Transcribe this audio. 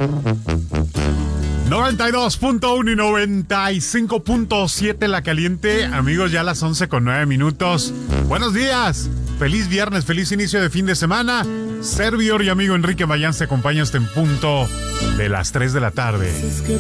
92.1 y 95.7 La Caliente. Amigos, ya las 11:09. Buenos días. Feliz viernes, feliz inicio de fin de semana. Servidor y amigo Enrique Mayán se acompaña hasta en punto de las 3 de la tarde. Es que